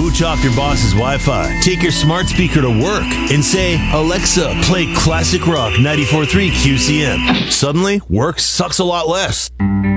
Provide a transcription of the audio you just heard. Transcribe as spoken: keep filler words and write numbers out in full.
Switch off your boss's Wi-Fi. Take your smart speaker to work and say, Alexa, play classic rock ninety-four point three Q C M. Suddenly, work sucks a lot less.